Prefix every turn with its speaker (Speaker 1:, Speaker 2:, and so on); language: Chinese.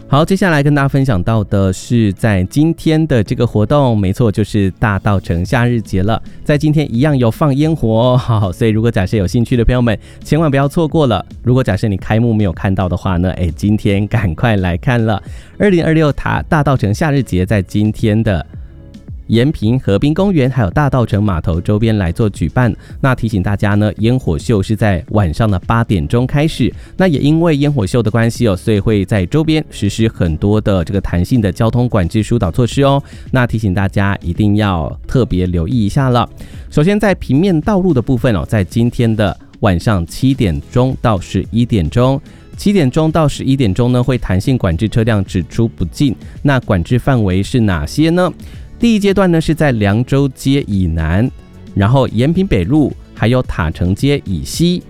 Speaker 1: 好，接下来跟大家分享到的是在今天的这个活动，没错，就是大稻埕夏日节了。在今天一样有放烟火哦，好，所以如果假设有兴趣的朋友们，千万不要错过了。如果假设你开幕没有看到的话呢，今天赶快来看了。2026大稻埕夏日节在今天的延平河滨公园还有大稻埕码头周边来做举办。那提醒大家呢，烟火秀是在晚上的8点钟开始。那也因为烟火秀的关系所以会在周边实施很多的这个弹性的交通管制疏导措施哦。那提醒大家一定要特别留意一下了。首先在平面道路的部分在今天的晚上7点钟到11点钟。7点钟到11点钟呢，会弹性管制车辆只出不进。那管制范围是哪些呢？第一阶段呢是在凉州街以南，然后延平北路还有塔城街以西，